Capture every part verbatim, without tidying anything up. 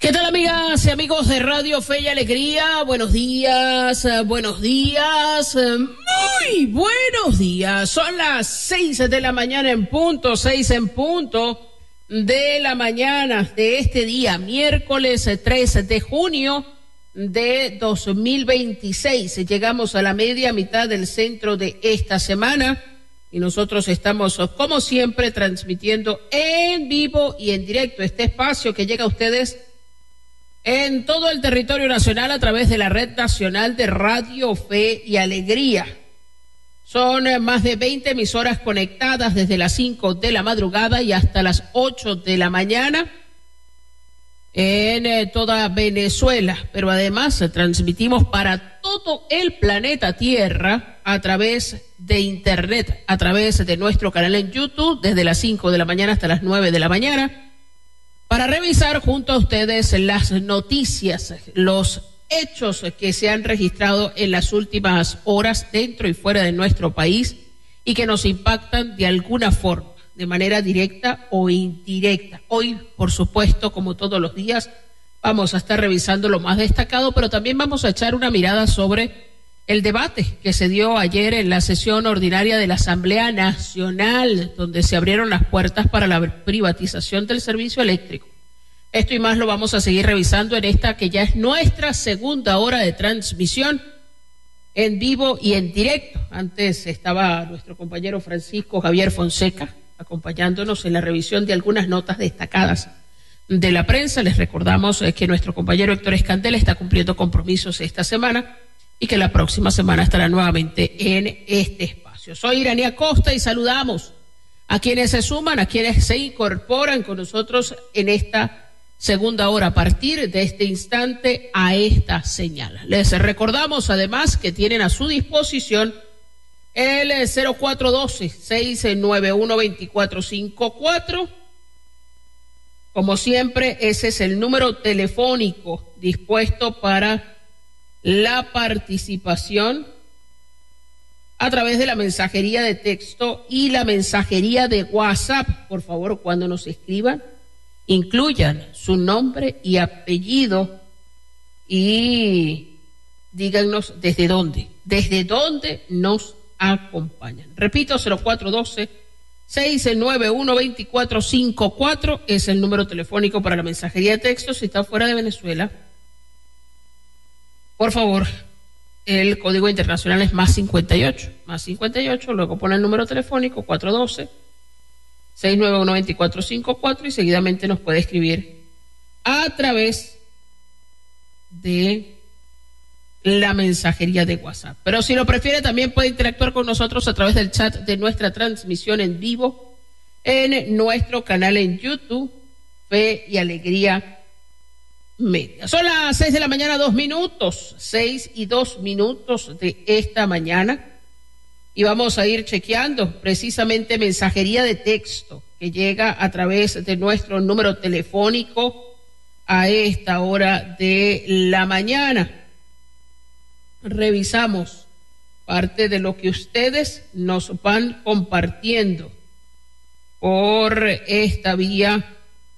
¿Qué tal, amigas y amigos de Radio Fe y Alegría? Buenos días, buenos días, muy buenos días. Son las seis de la mañana en punto, seis en punto de la mañana de este día, miércoles tres de junio de dos mil veintiséis. Llegamos a la media mitad del centro de esta semana y nosotros estamos, como siempre, transmitiendo en vivo y en directo este espacio que llega a ustedes en todo el territorio nacional a través de la Red Nacional de Radio Fe y Alegría. Son más de veinte emisoras conectadas desde las cinco de la madrugada y hasta las ocho de la mañana en eh, toda Venezuela, pero además eh, transmitimos para todo el planeta Tierra a través de Internet, a través de nuestro canal en YouTube desde las cinco de la mañana hasta las nueve de la mañana, para revisar junto a ustedes las noticias, los hechos que se han registrado en las últimas horas dentro y fuera de nuestro país y que nos impactan de alguna forma, de manera directa o indirecta. Hoy, por supuesto, como todos los días, vamos a estar revisando lo más destacado, pero también vamos a echar una mirada sobre el debate que se dio ayer en la sesión ordinaria de la Asamblea Nacional, donde se abrieron las puertas para la privatización del servicio eléctrico. Esto y más lo vamos a seguir revisando en esta que ya es nuestra segunda hora de transmisión en vivo y en directo. Antes estaba nuestro compañero Francisco Javier Fonseca acompañándonos en la revisión de algunas notas destacadas de la prensa. Les recordamos que nuestro compañero Héctor Escandel está cumpliendo compromisos esta semana y que la próxima semana estará nuevamente en este espacio. Soy Iranía Costa y saludamos a quienes se suman, a quienes se incorporan con nosotros en esta segunda hora a partir de este instante a esta señal. Les recordamos además que tienen a su disposición el cero cuatro uno dos, seis nueve uno, dos cuatro cinco cuatro. Como siempre, ese es el número telefónico dispuesto para la participación a través de la mensajería de texto y la mensajería de WhatsApp. Por favor, cuando nos escriban, incluyan su nombre y apellido y díganos desde dónde, desde dónde nos acompañan. Repito, cero cuatro uno dos, seis nueve uno, dos cuatro cinco cuatro es el número telefónico para la mensajería de texto. Si está fuera de Venezuela, por favor, el código internacional es más cincuenta y ocho, más cincuenta y ocho, luego pone el número telefónico cuatro uno dos, seis nueve uno, dos cuatro cinco cuatro y seguidamente nos puede escribir a través de la mensajería de WhatsApp. Pero si lo prefiere, también puede interactuar con nosotros a través del chat de nuestra transmisión en vivo en nuestro canal en YouTube, Fe y Alegría Media. Son las seis de la mañana, dos minutos, seis y dos minutos de esta mañana. Y vamos a ir chequeando precisamente mensajería de texto que llega a través de nuestro número telefónico a esta hora de la mañana. Revisamos parte de lo que ustedes nos van compartiendo por esta vía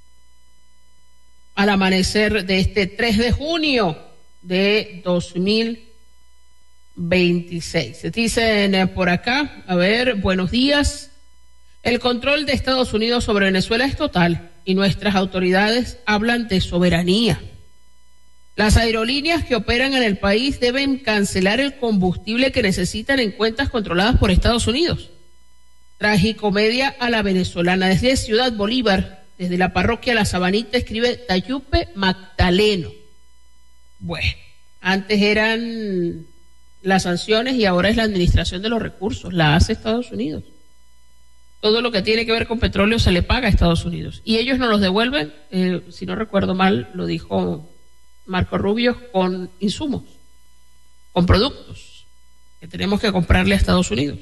al amanecer de este tres de junio de dos mil veintiséis. Dicen por acá, a ver, buenos días. El control de Estados Unidos sobre Venezuela es total y nuestras autoridades hablan de soberanía. Las aerolíneas que operan en el país deben cancelar el combustible que necesitan en cuentas controladas por Estados Unidos. Tragicomedia a la venezolana. Desde Ciudad Bolívar, desde la parroquia La Sabanita, escribe Tayupe Magdaleno. Bueno, antes eran las sanciones y ahora es la administración de los recursos, la hace Estados Unidos. Todo lo que tiene que ver con petróleo se le paga a Estados Unidos y ellos nos los devuelven, eh, si no recuerdo mal, lo dijo Marco Rubio, con insumos, con productos que tenemos que comprarle a Estados Unidos.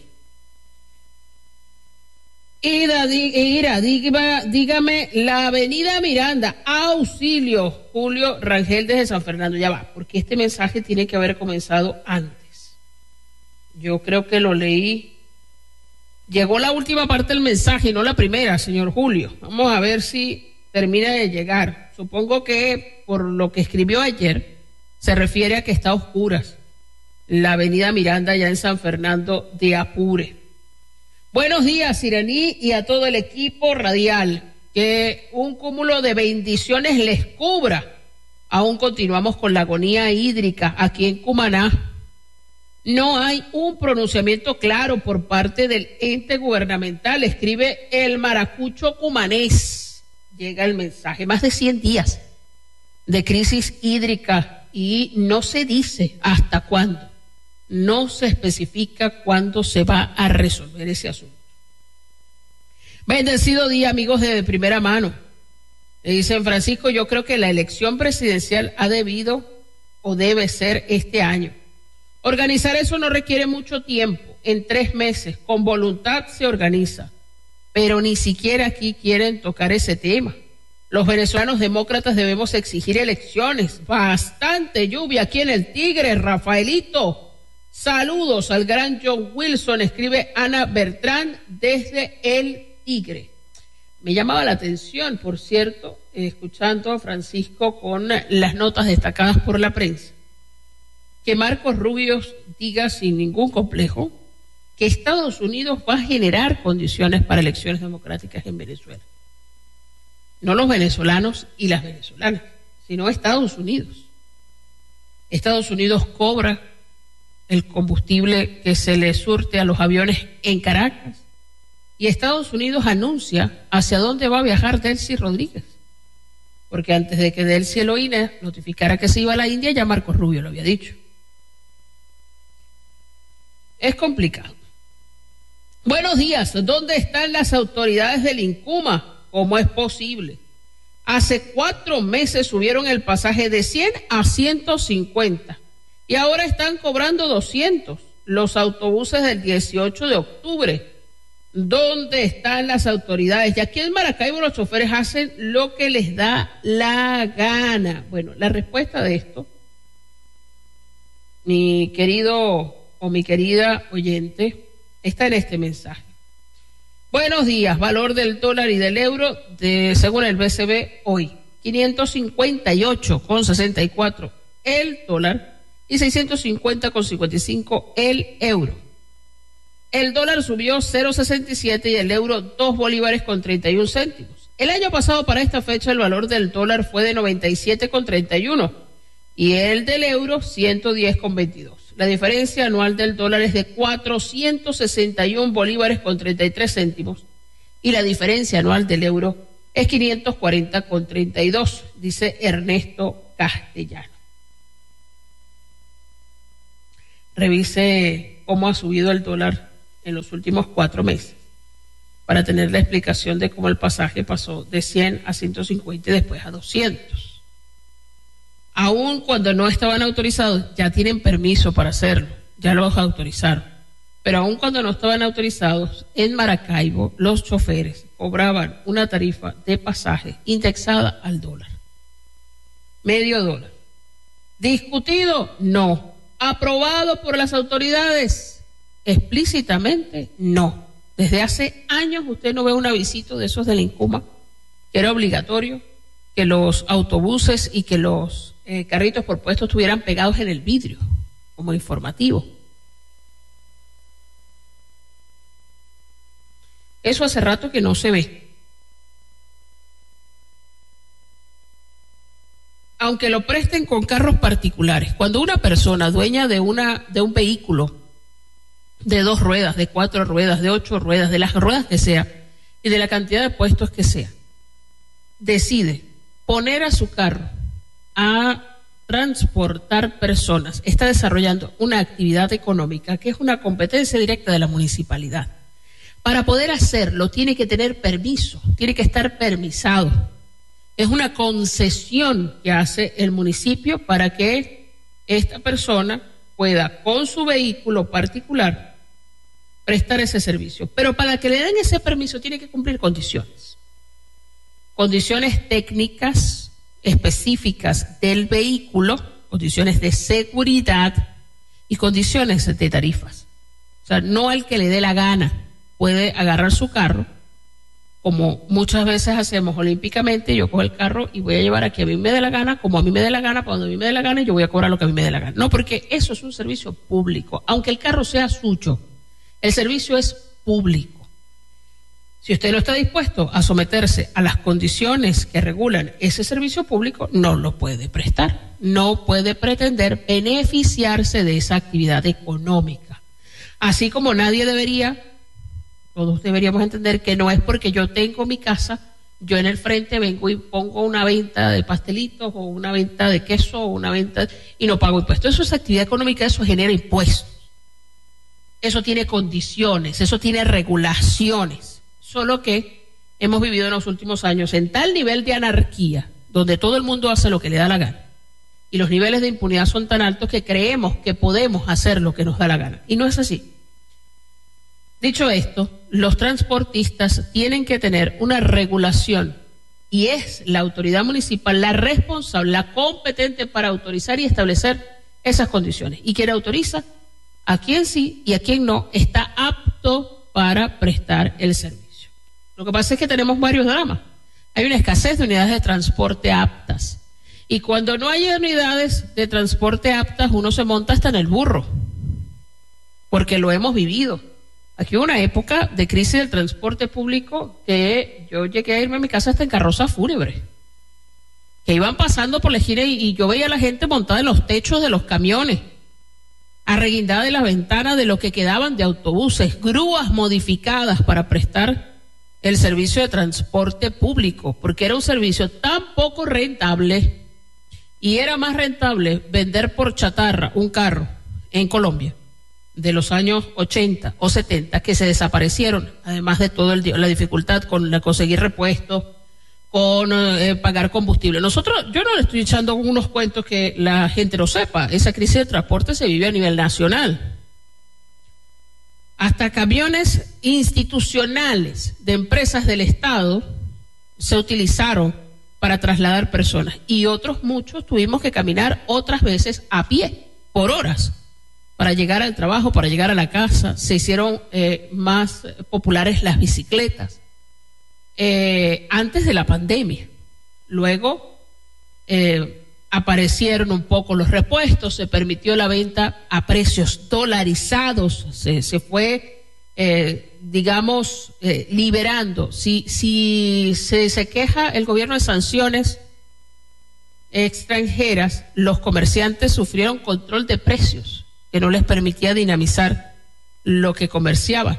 Ira, Ira, dígame, dígame, la avenida Miranda, auxilio, Julio Rangel desde San Fernando. Ya va, porque este mensaje tiene que haber comenzado antes. Yo creo que lo leí. Llegó la última parte del mensaje y no la primera, señor Julio. Vamos a ver si termina de llegar. Supongo que por lo que escribió ayer se refiere a que está a oscuras la avenida Miranda ya en San Fernando de Apure. Buenos días, Iraní, y a todo el equipo radial. Que un cúmulo de bendiciones les cubra. Aún continuamos con la agonía hídrica aquí en Cumaná. No hay un pronunciamiento claro por parte del ente gubernamental, escribe el maracucho cumanés. Llega el mensaje, más de cien días de crisis hídrica y no se dice hasta cuándo, no se especifica cuándo se va a resolver ese asunto. Bendecido día, amigos de primera mano. Le dicen, Francisco, yo creo que la elección presidencial ha debido o debe ser este año. Organizar eso no requiere mucho tiempo, en tres meses, con voluntad se organiza, pero ni siquiera aquí quieren tocar ese tema. Los venezolanos demócratas debemos exigir elecciones, bastante lluvia aquí en el Tigre, Rafaelito. Saludos al gran John Wilson, escribe Ana Bertrán desde el Tigre. Me llamaba la atención, por cierto, eh, escuchando a Francisco con las notas destacadas por la prensa, que Marcos Rubio diga sin ningún complejo que Estados Unidos va a generar condiciones para elecciones democráticas en Venezuela. No los venezolanos y las venezolanas, sino Estados Unidos. Estados Unidos cobra el combustible que se le surte a los aviones en Caracas y Estados Unidos anuncia hacia dónde va a viajar Delcy Rodríguez. Porque antes de que Delcy Eloína notificara que se iba a la India, ya Marcos Rubio lo había dicho. Es complicado. Buenos días, ¿dónde están las autoridades del INCUMA? ¿Cómo es posible? Hace cuatro meses subieron el pasaje de cien a ciento cincuenta y ahora están cobrando doscientos los autobuses del dieciocho de octubre. ¿Dónde están las autoridades? Y aquí en Maracaibo los choferes hacen lo que les da la gana. Bueno, la respuesta de esto, mi querido o mi querida oyente, está en este mensaje. Buenos días, valor del dólar y del euro, de, según el B C B, hoy, quinientos cincuenta y ocho con sesenta y cuatro el dólar y seiscientos cincuenta con cincuenta y cinco el euro. El dólar subió cero punto sesenta y siete y el euro dos bolívares con treinta y un céntimos. El año pasado para esta fecha el valor del dólar fue de noventa y siete con treinta y uno y el del euro ciento diez con veintidós. La diferencia anual del dólar es de cuatrocientos sesenta y un bolívares con treinta y tres céntimos y la diferencia anual del euro es quinientos cuarenta con treinta y dos, dice Ernesto Castellano. Revise cómo ha subido el dólar en los últimos cuatro meses para tener la explicación de cómo el pasaje pasó de cien a ciento cincuenta y después a doscientos. Aún cuando no estaban autorizados, ya tienen permiso para hacerlo, ya los autorizaron. Pero aún cuando no estaban autorizados, en Maracaibo los choferes cobraban una tarifa de pasaje indexada al dólar. Medio dólar. ¿Discutido? No. ¿Aprobado por las autoridades? Explícitamente, no. Desde hace años usted no ve un avisito de esos del INCUMA, que era obligatorio que los autobuses y que los eh, carritos por puesto estuvieran pegados en el vidrio, como informativo. Eso hace rato que no se ve. Aunque lo presten con carros particulares, cuando una persona dueña de una de un vehículo de dos ruedas, de cuatro ruedas, de ocho ruedas, de las ruedas que sea y de la cantidad de puestos que sea, decide poner a su carro a transportar personas, está desarrollando una actividad económica que es una competencia directa de la municipalidad. Para poder hacerlo tiene que tener permiso, tiene que estar permisado. Es una concesión que hace el municipio para que esta persona pueda, con su vehículo particular, prestar ese servicio. Pero para que le den ese permiso tiene que cumplir condiciones. Condiciones técnicas específicas del vehículo, condiciones de seguridad y condiciones de tarifas. O sea, no al que le dé la gana puede agarrar su carro como muchas veces hacemos olímpicamente, yo cojo el carro y voy a llevar a que a mí me dé la gana, como a mí me dé la gana, cuando a mí me dé la gana, y yo voy a cobrar lo que a mí me dé la gana. No, porque eso es un servicio público, aunque el carro sea suyo, el servicio es público. Si usted no está dispuesto a someterse a las condiciones que regulan ese servicio público, no lo puede prestar, no puede pretender beneficiarse de esa actividad económica. Así como nadie debería... Todos deberíamos entender que no es porque yo tengo mi casa, yo en el frente vengo y pongo una venta de pastelitos o una venta de queso o una venta y no pago impuestos. Eso es actividad económica, eso genera impuestos. Eso tiene condiciones, eso tiene regulaciones. Solo que hemos vivido en los últimos años en tal nivel de anarquía, donde todo el mundo hace lo que le da la gana. Y los niveles de impunidad son tan altos que creemos que podemos hacer lo que nos da la gana. Y no es así. Dicho esto, los transportistas tienen que tener una regulación y es la autoridad municipal la responsable, la competente para autorizar y establecer esas condiciones. Y quien autoriza, a quien sí y a quien no, está apto para prestar el servicio. Lo que pasa es que tenemos varios dramas. Hay una escasez de unidades de transporte aptas. Y cuando no hay unidades de transporte aptas, uno se monta hasta en el burro, porque lo hemos vivido. Aquí hubo una época de crisis del transporte público que yo llegué a irme a mi casa hasta en carroza fúnebre, que iban pasando por la esquina y, y yo veía a la gente montada en los techos de los camiones, arreguindada en las ventanas de lo que quedaban de autobuses, grúas modificadas para prestar el servicio de transporte público, porque era un servicio tan poco rentable y era más rentable vender por chatarra un carro en Colombia de los años ochenta o setenta que se desaparecieron, además de todo el la dificultad con la conseguir repuestos, con eh, pagar combustible. Nosotros, yo no le estoy echando unos cuentos que la gente no sepa, esa crisis de transporte se vive a nivel nacional. Hasta camiones institucionales de empresas del Estado se utilizaron para trasladar personas y otros muchos tuvimos que caminar otras veces a pie por horas para llegar al trabajo, para llegar a la casa. Se hicieron eh, más populares las bicicletas eh, antes de la pandemia. Luego eh, aparecieron un poco los repuestos, se permitió la venta a precios dolarizados, se, se fue, eh, digamos, eh, liberando. Si, si se, se queja el gobierno de sanciones extranjeras, los comerciantes sufrieron control de precios que no les permitía dinamizar lo que comerciaban.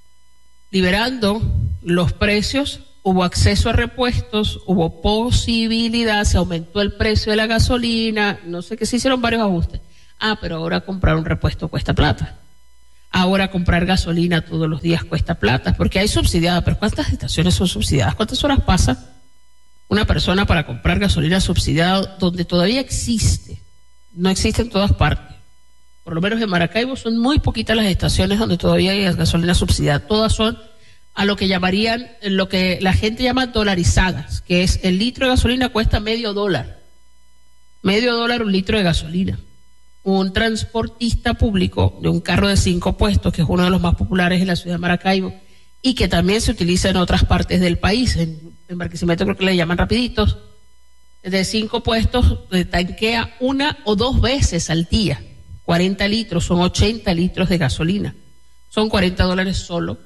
Liberando los precios, hubo acceso a repuestos, hubo posibilidad, se aumentó el precio de la gasolina, no sé qué, se hicieron varios ajustes. Ah, pero ahora comprar un repuesto cuesta plata. Ahora comprar gasolina todos los días cuesta plata, porque hay subsidiada, pero ¿cuántas estaciones son subsidiadas? ¿Cuántas horas pasa una persona para comprar gasolina subsidiada donde todavía existe? No existe en todas partes. Por lo menos en Maracaibo son muy poquitas las estaciones donde todavía hay gasolina subsidiada. Todas son a lo que llamarían, lo que la gente llama dolarizadas, que es el litro de gasolina cuesta medio dólar. Medio dólar un litro de gasolina. Un transportista público de un carro de cinco puestos, que es uno de los más populares en la ciudad de Maracaibo y que también se utiliza en otras partes del país, en, en Barquisimeto creo que le llaman rapiditos, de cinco puestos, eh, tanquea una o dos veces al día. cuarenta litros, son ochenta litros de gasolina. Son cuarenta dólares solo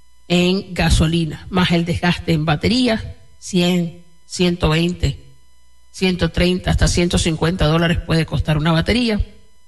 en gasolina, más el desgaste en baterías, cien, ciento veinte, ciento treinta, hasta ciento cincuenta dólares puede costar una batería.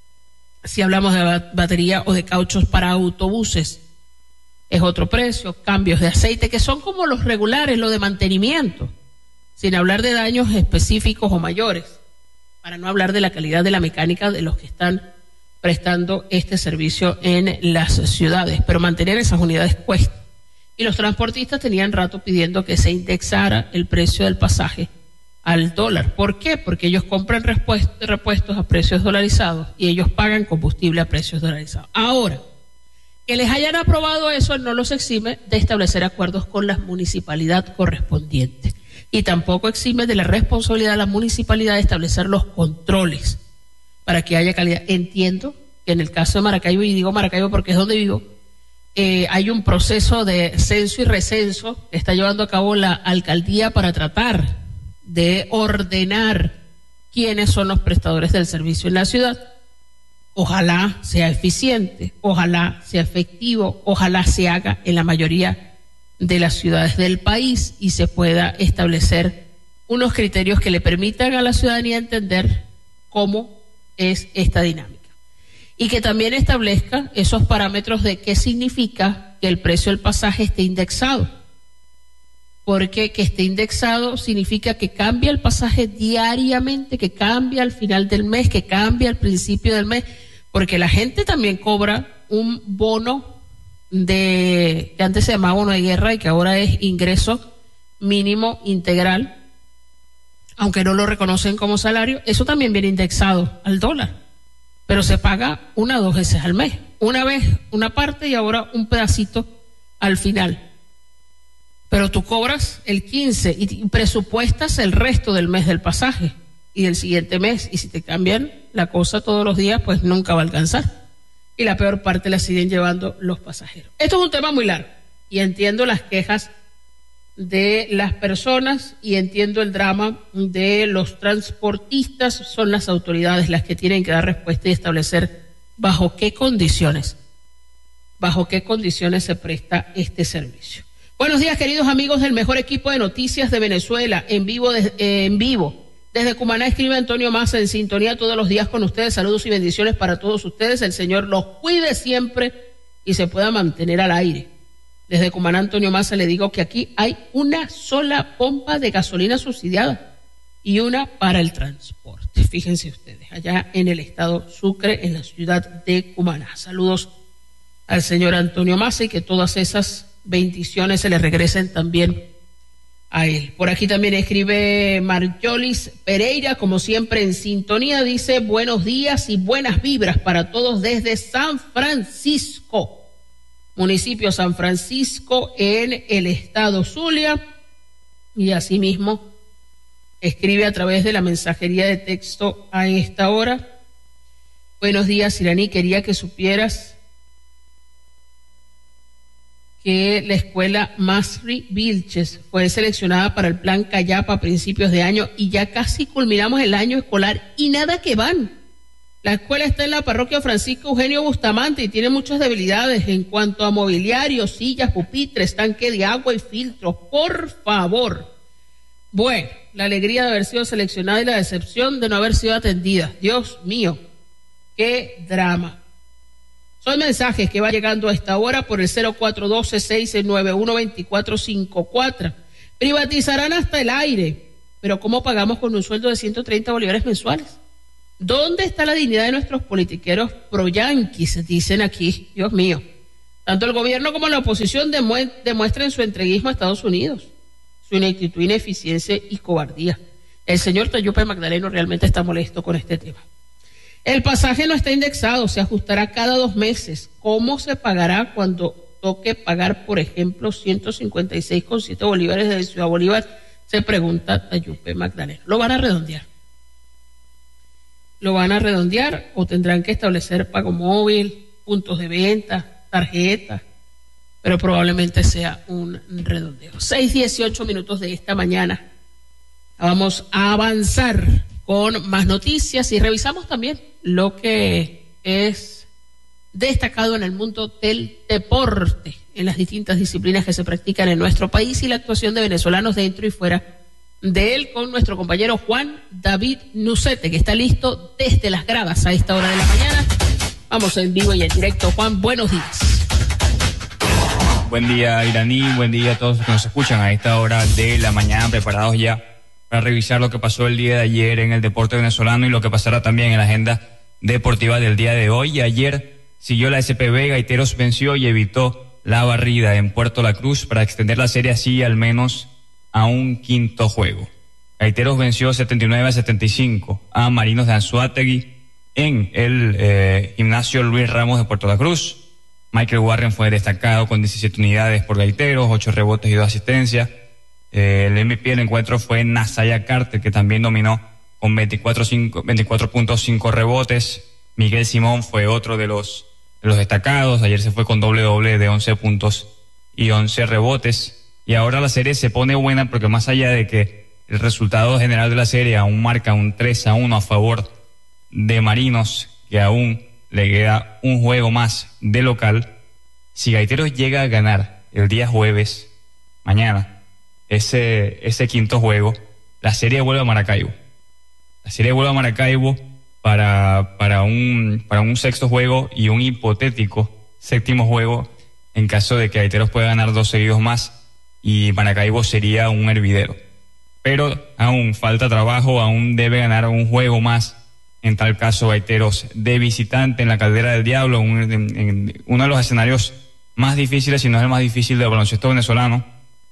Si hablamos de batería o de cauchos para autobuses, es otro precio. Cambios de aceite, que son como los regulares, lo de mantenimiento, sin hablar de daños específicos o mayores, para no hablar de la calidad de la mecánica de los que están prestando este servicio en las ciudades, pero mantener esas unidades cuesta. Y los transportistas tenían rato pidiendo que se indexara el precio del pasaje al dólar. ¿Por qué? Porque ellos compran repuestos a precios dolarizados y ellos pagan combustible a precios dolarizados. Ahora, que les hayan aprobado eso no los exime de establecer acuerdos con la municipalidad correspondiente. Y tampoco exime de la responsabilidad de la municipalidad de establecer los controles para que haya calidad. Entiendo que en el caso de Maracaibo, y digo Maracaibo porque es donde vivo, eh, hay un proceso de censo y recenso que está llevando a cabo la alcaldía para tratar de ordenar quiénes son los prestadores del servicio en la ciudad. Ojalá sea eficiente, ojalá sea efectivo, ojalá se haga en la mayoría de las ciudades del país y se pueda establecer unos criterios que le permitan a la ciudadanía entender cómo es esta dinámica. Y que también establezca esos parámetros de qué significa que el precio del pasaje esté indexado. Porque que esté indexado significa que cambia el pasaje diariamente, que cambia al final del mes, que cambia al principio del mes, porque la gente también cobra un bono de, que antes se llamaba bono de guerra y que ahora es ingreso mínimo integral, aunque no lo reconocen como salario. Eso también viene indexado al dólar, pero se paga una o dos veces al mes, una vez una parte y ahora un pedacito al final. Pero tú cobras el quince y presupuestas el resto del mes del pasaje y del siguiente mes, y si te cambian la cosa todos los días, pues nunca va a alcanzar. Y la peor parte la siguen llevando los pasajeros. Esto es un tema muy largo y entiendo las quejas de las personas y entiendo el drama de los transportistas. Son las autoridades las que tienen que dar respuesta y establecer bajo qué condiciones, bajo qué condiciones se presta este servicio. Buenos días, queridos amigos del mejor equipo de noticias de Venezuela, en vivo, de, eh, en vivo. Desde Cumaná escribe Antonio Massa, en sintonía todos los días con ustedes. Saludos y bendiciones para todos ustedes. El Señor los cuide siempre y se pueda mantener al aire. Desde Cumaná, Antonio Massa, le digo que aquí hay una sola pompa de gasolina subsidiada y una para el transporte. Fíjense ustedes, allá en el estado Sucre, en la ciudad de Cumaná. Saludos al señor Antonio Massa y que todas esas bendiciones se le regresen también a él. Por aquí también escribe Marjolis Pereira, como siempre en sintonía, dice buenos días y buenas vibras para todos desde San Francisco, municipio San Francisco en el estado Zulia, y asimismo escribe a través de la mensajería de texto a esta hora. Buenos días, Iraní, quería que supieras que la escuela Masri Vilches fue seleccionada para el plan Cayapa a principios de año y ya casi culminamos el año escolar y nada que van. La escuela está en la parroquia Francisco Eugenio Bustamante y tiene muchas debilidades en cuanto a mobiliario, sillas, pupitres, tanque de agua y filtros. Por favor. Bueno, la alegría de haber sido seleccionada y la decepción de no haber sido atendida. Dios mío, qué drama. Son mensajes que va llegando a esta hora por el cero cuatro uno dos, seis nueve uno, dos cuatro cinco cuatro. Privatizarán hasta el aire, pero ¿cómo pagamos con un sueldo de ciento treinta bolívares mensuales? ¿Dónde está la dignidad de nuestros politiqueros pro-yanquis? Dicen aquí, Dios mío. Tanto el gobierno como la oposición demue- demuestran su entreguismo a Estados Unidos, su ineptitud, ineficiencia y cobardía. El señor Tayupe Magdaleno realmente está molesto con este tema. El pasaje no está indexado, se ajustará cada dos meses. ¿Cómo se pagará cuando toque pagar, por ejemplo, ciento cincuenta y seis con siete bolívares desde Ciudad Bolívar? Se pregunta Tayupe Magdaleno. ¿Lo van a redondear? ¿Lo van a redondear o tendrán que establecer pago móvil, puntos de venta, tarjetas? Pero probablemente sea un redondeo. seis dieciocho minutos de esta mañana. Vamos a avanzar con más noticias y revisamos también lo que es destacado en el mundo del deporte, en las distintas disciplinas que se practican en nuestro país y la actuación de venezolanos dentro y fuera de él, con nuestro compañero Juan David Nucete, que está listo desde las gradas a esta hora de la mañana. Vamos en vivo y en directo. Juan, buenos días. Buen día, Iraní, buen día a todos los que nos escuchan a esta hora de la mañana, preparados ya para revisar lo que pasó el día de ayer en el deporte venezolano y lo que pasará también en la agenda deportiva del día de hoy. Y ayer siguió la S P B, Gaiteros venció y evitó la barrida en Puerto La Cruz para extender la serie así al menos a un quinto juego. Gaiteros venció setenta y nueve a setenta y cinco a Marinos de Anzoátegui en el eh, gimnasio Luis Ramos de Puerto La Cruz. Michael Warren fue destacado con diecisiete unidades por Gaiteros, ocho rebotes y dos asistencias. Eh, el M V P del encuentro fue Nasaya Carter, que también dominó con veinticuatro punto cinco rebotes. Miguel Simón fue otro de los de los destacados. Ayer se fue con doble doble de once puntos y once rebotes. Y ahora la serie se pone buena porque más allá de que el resultado general de la serie aún marca un tres a uno a favor de Marinos, que aún le queda un juego más de local, si Gaiteros llega a ganar el día jueves, mañana, ese, ese quinto juego, la serie vuelve a Maracaibo. La serie vuelve a Maracaibo para, para, un, para un sexto juego y un hipotético séptimo juego en caso de que Gaiteros pueda ganar dos seguidos más y Maracaibo sería un hervidero. Pero aún falta trabajo, aún debe ganar un juego más. En tal caso, Gaiteros de visitante en la Caldera del Diablo, un, en, en uno de los escenarios más difíciles, si no es el más difícil del baloncesto venezolano.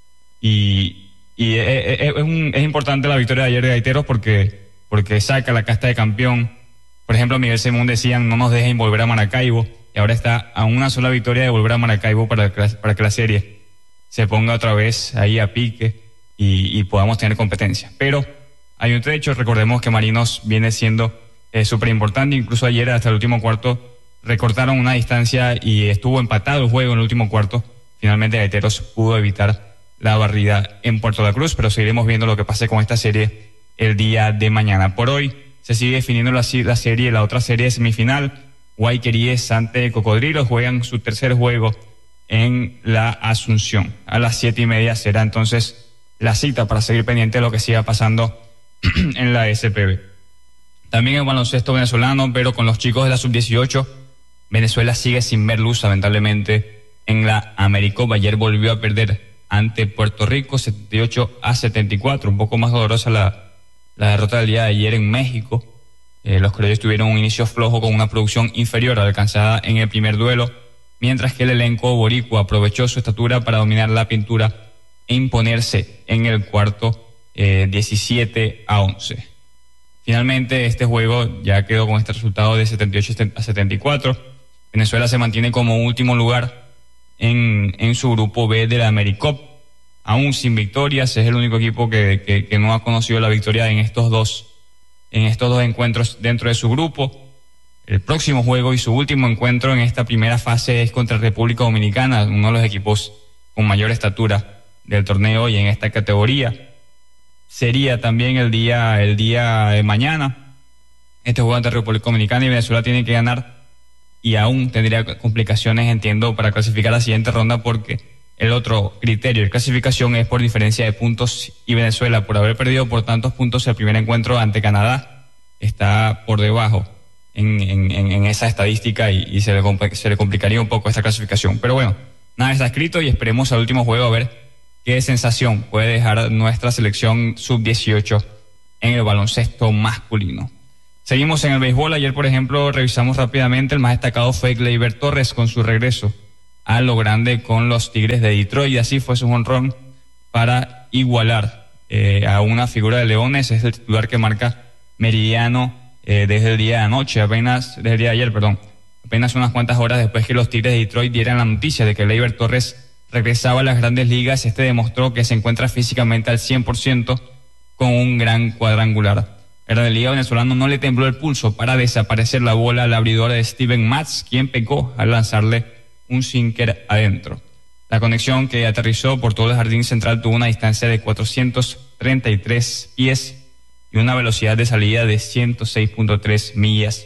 Y, y es, es, es, un, es importante la victoria de ayer de Gaiteros porque, porque saca la casta de campeón. Por ejemplo, Miguel Simón decían, no nos dejen volver a Maracaibo, y ahora está a una sola victoria de volver a Maracaibo para, para que la serie se ponga otra vez ahí a pique y, y podamos tener competencia. Pero hay un trecho, recordemos que Marinos viene siendo eh, súper importante, incluso ayer hasta el último cuarto recortaron una distancia y estuvo empatado el juego en el último cuarto. Finalmente Gaiteros pudo evitar la barrida en Puerto La Cruz, pero seguiremos viendo lo que pase con esta serie el día de mañana. Por hoy se sigue definiendo la, la serie, la otra serie de semifinal. Guayqueríes ante Cocodrilos juegan su tercer juego en la Asunción. A las siete y media será entonces la cita para seguir pendiente de lo que siga pasando en la S P B. También el baloncesto venezolano, pero con los chicos de la sub dieciocho, Venezuela sigue sin ver luz, lamentablemente, en la Americopa. Ayer volvió a perder ante Puerto Rico, setenta y ocho a setenta y cuatro. Un poco más dolorosa la, la derrota del día de ayer en México. Eh, los criollos tuvieron un inicio flojo con una producción inferior alcanzada en el primer duelo, mientras que el elenco boricua aprovechó su estatura para dominar la pintura e imponerse en el cuarto eh, diecisiete a once. Finalmente, este juego ya quedó con este resultado de setenta y ocho a setenta y cuatro. Venezuela se mantiene como último lugar en, en su grupo B de la AmeriCup, aún sin victorias. Es el único equipo que, que, que no ha conocido la victoria en estos dos, en estos dos encuentros dentro de su grupo. El próximo juego y su último encuentro en esta primera fase es contra República Dominicana, uno de los equipos con mayor estatura del torneo y en esta categoría. Sería también el día, el día de mañana. Este juego ante República Dominicana y Venezuela tiene que ganar y aún tendría complicaciones, entiendo, para clasificar a la siguiente ronda porque el otro criterio de clasificación es por diferencia de puntos y Venezuela, por haber perdido por tantos puntos el primer encuentro ante Canadá, está por debajo en, en, en esa estadística y, y se, le, se le complicaría un poco esta clasificación. Pero bueno, nada está escrito y esperemos al último juego a ver qué sensación puede dejar nuestra selección sub dieciocho en el baloncesto masculino. Seguimos en el béisbol. Ayer, por ejemplo, revisamos rápidamente. El más destacado fue Gleyber Torres con su regreso a lo grande con los Tigres de Detroit. Y así fue su jonrón para igualar eh, a una figura de Leones. Es el titular que marca Meridiano eh, desde el día de anoche, apenas, desde el día de ayer, perdón. Apenas unas cuantas horas después que los Tigres de Detroit dieran la noticia de que Gleyber Torres regresaba a las grandes ligas. Este demostró que se encuentra físicamente al cien por ciento con un gran cuadrangular. El de la Liga Venezolano no le tembló el pulso para desaparecer la bola al abridor de Steven Matz, quien pecó al lanzarle un sinker adentro. La conexión que aterrizó por todo el jardín central tuvo una distancia de cuatrocientos treinta y tres pies y una velocidad de salida de ciento seis punto tres millas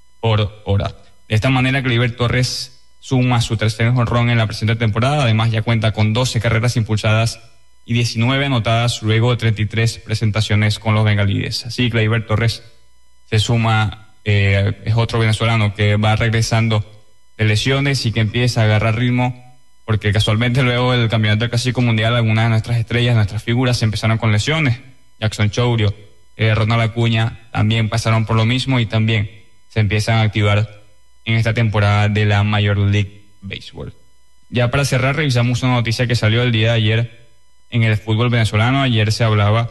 por hora. De esta manera, Gleyber Torres suma su tercer jonrón en la presente temporada. Además, ya cuenta con doce carreras impulsadas y diecinueve anotadas luego de treinta y tres presentaciones con los bengalíes. Así, Gleyber Torres se suma, eh, es otro venezolano que va regresando de lesiones y que empieza a agarrar ritmo, porque casualmente luego del campeonato del Clásico Mundial algunas de nuestras estrellas, nuestras figuras empezaron con lesiones. Jackson Chourio, eh, Ronald Acuña también pasaron por lo mismo y también se empiezan a activar en esta temporada de la Major League Baseball. Ya para cerrar, revisamos una noticia que salió el día de ayer en el fútbol venezolano. Ayer se hablaba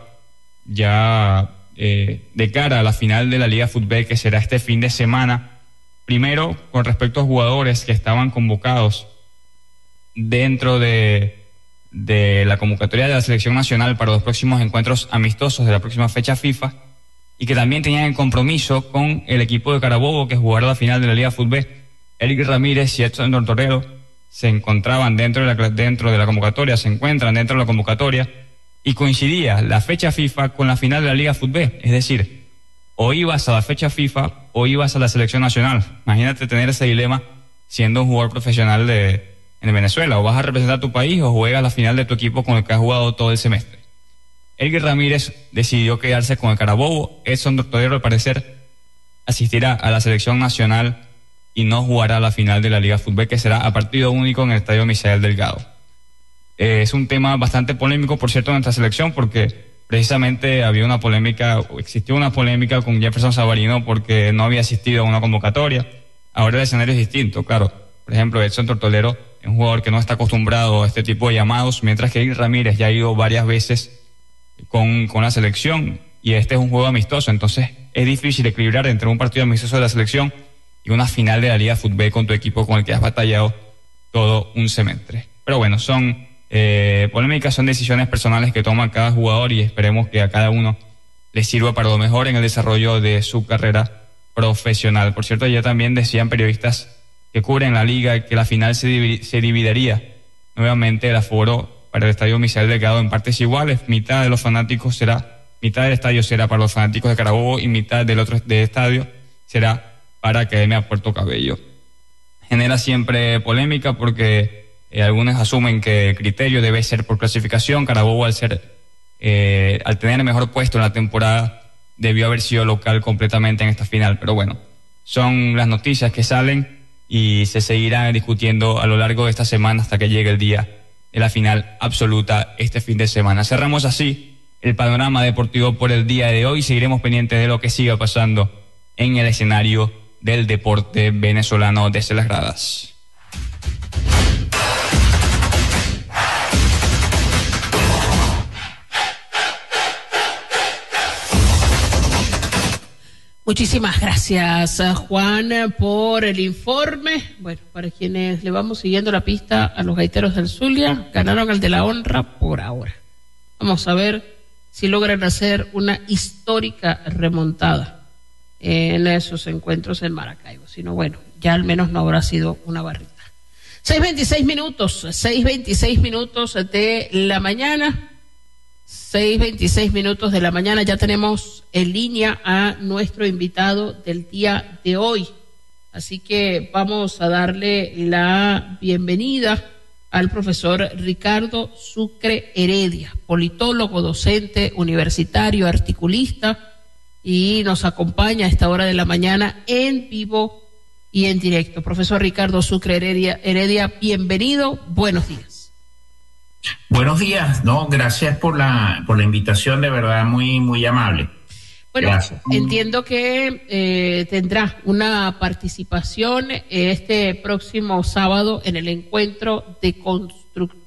ya eh, de cara a la final de la Liga Fútbol que será este fin de semana. Primero, con respecto a jugadores que estaban convocados dentro de, de la convocatoria de la selección nacional para los próximos encuentros amistosos de la próxima fecha FIFA y que también tenían el compromiso con el equipo de Carabobo que jugará la final de la Liga Fútbol. Eric Ramírez y Edson Tortorero se encontraban dentro de la, dentro de la convocatoria, se encuentran dentro de la convocatoria, y coincidía la fecha FIFA con la final de la Liga Fútbol. Es decir, o ibas a la fecha FIFA o ibas a la selección nacional. Imagínate tener ese dilema siendo un jugador profesional de, en Venezuela. O vas a representar a tu país o juegas la final de tu equipo con el que has jugado todo el semestre. Eric Ramírez decidió quedarse con el Carabobo. Edson Tortorero, al parecer, asistirá a la selección nacional y no jugará la final de la Liga Fútbol, que será a partido único en el Estadio Misael Delgado. Eh, es un tema bastante polémico, por cierto, en nuestra selección, porque precisamente había una polémica, existió una polémica con Jefferson Savarino porque no había asistido a una convocatoria. Ahora el escenario es distinto, claro. Por ejemplo, Edson Tortorero es un jugador que no está acostumbrado a este tipo de llamados, mientras que Eric Ramírez ya ha ido varias veces con, con la selección, y este es un juego amistoso, entonces es difícil equilibrar entre un partido amistoso de la selección y una final de la Liga Fútbol con tu equipo con el que has batallado todo un semestre. Pero bueno, son eh, polémicas, son decisiones personales que toma cada jugador, y esperemos que a cada uno le sirva para lo mejor en el desarrollo de su carrera profesional. Por cierto, ya también decían periodistas que cubren la liga que la final se, divi- se dividiría nuevamente el aforo para el Estadio Misael Delgado en partes iguales. Mitad de los fanáticos será, mitad del estadio será para los fanáticos de Carabobo y mitad del otro de estadio será para Academia Puerto Cabello. Genera siempre polémica porque eh, algunos asumen que el criterio debe ser por clasificación. Carabobo, al ser eh, al tener el mejor puesto en la temporada, debió haber sido local completamente en esta final. Pero bueno, son las noticias que salen y se seguirán discutiendo a lo largo de esta semana hasta que llegue el día de la final absoluta este fin de semana. Cerramos así el panorama deportivo por el día de hoy. Seguiremos pendientes de lo que siga pasando en el escenario del deporte venezolano desde las gradas. Muchísimas gracias, Juan, por el informe. Bueno, para quienes le vamos siguiendo la pista a los gaiteros del Zulia, ganaron el de la honra por ahora. Vamos a ver si logran hacer una histórica remontada en esos encuentros en Maracaibo. Si no, bueno, ya al menos no habrá sido una barrita. seis veintiséis minutos, seis veintiséis minutos de la mañana. seis veintiséis minutos de la mañana, ya tenemos en línea a nuestro invitado del día de hoy. Así que vamos a darle la bienvenida al profesor Ricardo Sucre Heredia, politólogo, docente, universitario, articulista, y nos acompaña a esta hora de la mañana en vivo y en directo. Profesor Ricardo Sucre Heredia, Heredia, bienvenido, buenos días. Buenos días, no, gracias por la por la invitación, de verdad muy muy amable. Bueno, gracias. Entiendo que eh, tendrá una participación este próximo sábado en el encuentro de construcción